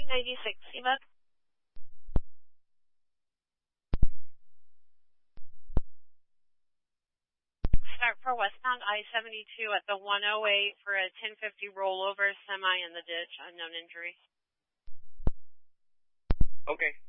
96, CMUG. Start for westbound I-72 at the 108 for a 1050 rollover, semi in the ditch, unknown injury. Okay.